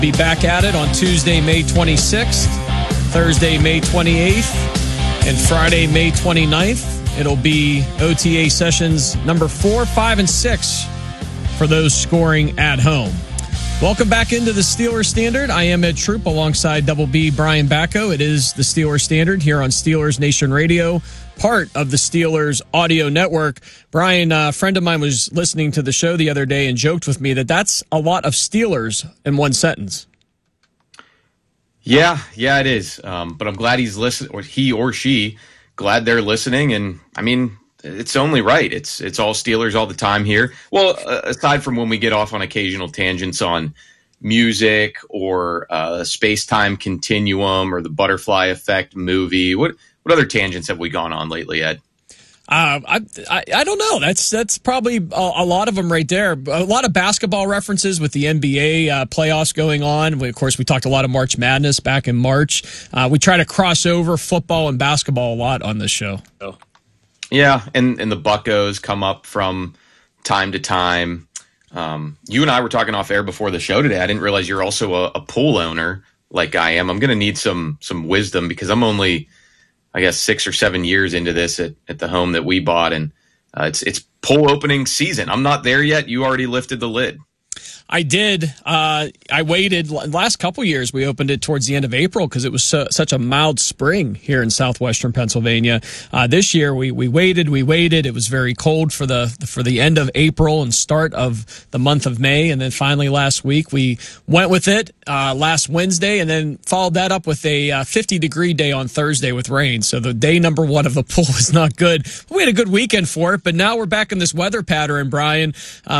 Be back at it on Tuesday, May 26th, Thursday, May 28th, and Friday, May 29th. It'll be OTA sessions number 4, 5, and 6 for those scoring at home. Welcome back into the Steelers Standard. I am Ed Troop alongside Double B Brian Bacco. It is the Steelers Standard here on Steelers Nation Radio, part of the Steelers audio network. Brian, a friend of mine was listening to the show the other day and joked with me that that's a lot of Steelers in one sentence. Yeah, it is. But I'm glad he's listening, or he or she, glad they're listening. And I mean, it's only right. It's all Steelers all the time here. Well, aside from when we get off on occasional tangents on music or space-time continuum or the Butterfly Effect movie. What other tangents have we gone on lately, Ed? I don't know. That's probably a lot of them right there. A lot of basketball references with the NBA playoffs going on. Of course, we talked a lot of March Madness back in March. We try to cross over football and basketball a lot on this show. Yeah, and the Buccos come up from time to time. You and I were talking off air before the show today. I didn't realize you're also a pool owner like I am. I'm going to need some wisdom because I'm only, I guess, 6 or 7 years into this at the home that we bought, and it's pool opening season. I'm not there yet. You already lifted the lid. I did. I waited. Last couple years, we opened it towards the end of April because it was such a mild spring here in southwestern Pennsylvania. This year, we waited. It was very cold for the end of April and start of the month of May, and then finally last week we went with it last Wednesday, and then followed that up with a 50-degree day on Thursday with rain. So the day number one of the pool was not good. We had a good weekend for it, but now we're back in this weather pattern, Brian.